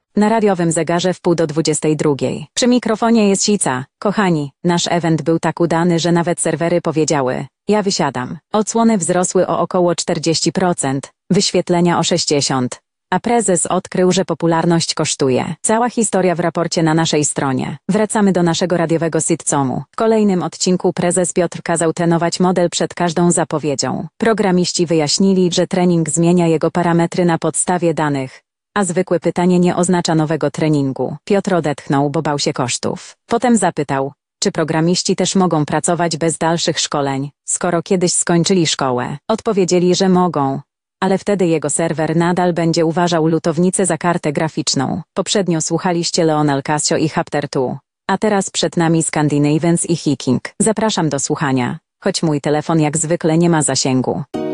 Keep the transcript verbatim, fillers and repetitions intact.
Na radiowym zegarze w pół do dwudziestej drugiej. Przy mikrofonie jest Sica. Kochani, nasz event był tak udany, że nawet serwery powiedziały: ja wysiadam. Odsłony wzrosły o około czterdzieści procent, wyświetlenia o sześćdziesiąt procent. A prezes odkrył, że popularność kosztuje. Cała historia w raporcie na naszej stronie. Wracamy do naszego radiowego sitcomu. W kolejnym odcinku prezes Piotr kazał trenować model przed każdą zapowiedzią. Programiści wyjaśnili, że trening zmienia jego parametry na podstawie danych, a zwykłe pytanie nie oznacza nowego treningu. Piotr odetchnął, bo bał się kosztów. Potem zapytał, czy programiści też mogą pracować bez dalszych szkoleń, skoro kiedyś skończyli szkołę. Odpowiedzieli, że mogą, ale wtedy jego serwer nadal będzie uważał lutownicę za kartę graficzną. Poprzednio słuchaliście Leonel Casio i Chapter dwa, a teraz przed nami Scandinavians i Hiking. Zapraszam do słuchania, choć mój telefon jak zwykle nie ma zasięgu.